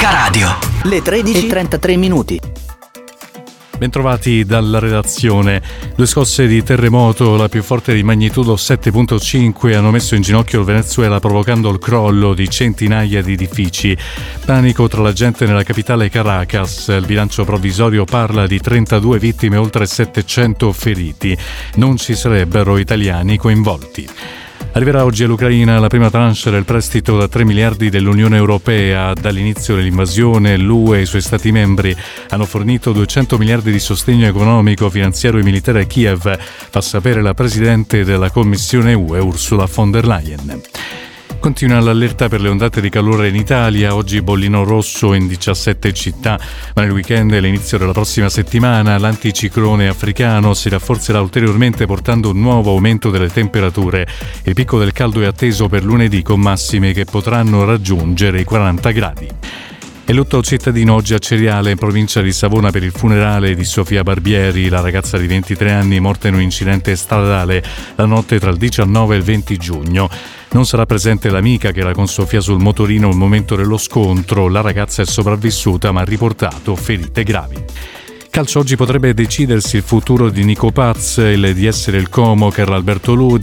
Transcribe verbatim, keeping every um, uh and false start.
Ficca Radio. Le tredici e trentatré minuti. Bentrovati dalla redazione. Due scosse di terremoto, la più forte di magnitudo sette virgola cinque, hanno messo in ginocchio il Venezuela, provocando il crollo di centinaia di edifici. Panico tra la gente nella capitale Caracas. Il bilancio provvisorio parla di trentadue vittime e oltre settecento feriti. Non ci sarebbero italiani coinvolti. Arriverà oggi all'Ucraina la prima tranche del prestito da tre miliardi dell'Unione Europea. Dall'inizio dell'invasione l'U E e i suoi Stati membri hanno fornito duecento miliardi di sostegno economico, finanziario e militare a Kiev, fa sapere la Presidente della Commissione U E Ursula von der Leyen. Continua l'allerta per le ondate di calore in Italia, oggi bollino rosso in diciassette città, ma nel weekend e all'inizio della prossima settimana l'anticiclone africano si rafforzerà ulteriormente portando un nuovo aumento delle temperature. Il picco del caldo è atteso per lunedì con massime che potranno raggiungere i quaranta gradi. E lutto cittadino oggi a Ceriale, in provincia di Savona, per il funerale di Sofia Barbieri, la ragazza di ventitré anni morta in un incidente stradale la notte tra il diciannove e il venti giugno. Non sarà presente l'amica che era con Sofia sul motorino al momento dello scontro. La ragazza è sopravvissuta ma ha riportato ferite gravi. Calcio, oggi potrebbe decidersi il futuro di Nico Paz, il di essere il Como Carlalberto Ludi.